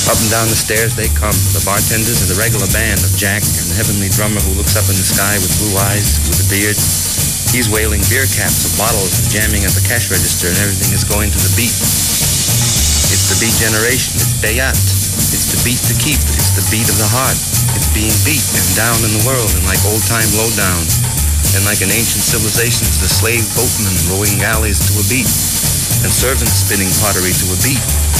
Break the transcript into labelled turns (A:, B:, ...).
A: Up and down the stairs they come, the bartenders and the regular band of Jack and the heavenly drummer who looks up in the sky with blue eyes, with a beard. He's wailing beer caps of bottles and jamming at the cash register, and everything is going to the beat. It's the beat generation, it's Bayat. It's the beat to keep, it's the beat of the heart. It's being beat and down in the world, and like old-time lowdown. And like in ancient civilizations, the slave boatmen rowing galleys to a beat, and servants spinning pottery to a beat.